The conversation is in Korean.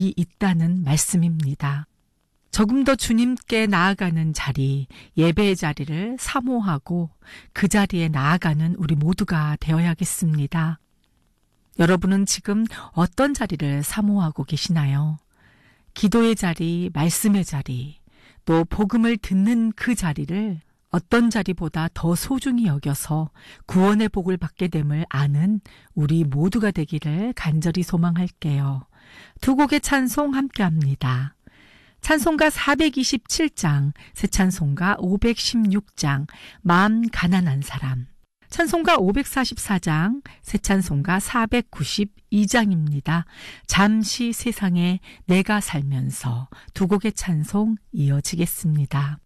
있다는 말씀입니다. 조금 더 주님께 나아가는 자리, 예배의 자리를 사모하고 그 자리에 나아가는 우리 모두가 되어야겠습니다. 여러분은 지금 어떤 자리를 사모하고 계시나요? 기도의 자리, 말씀의 자리, 또 복음을 듣는 그 자리를 어떤 자리보다 더 소중히 여겨서 구원의 복을 받게 됨을 아는 우리 모두가 되기를 간절히 소망할게요. 두 곡의 찬송 함께합니다. 찬송가 427장, 새 찬송가 516장, 마음 가난한 사람. 찬송가 544장, 새 찬송가 492장입니다. 잠시 세상에 내가 살면서 두 곡의 찬송 이어지겠습니다.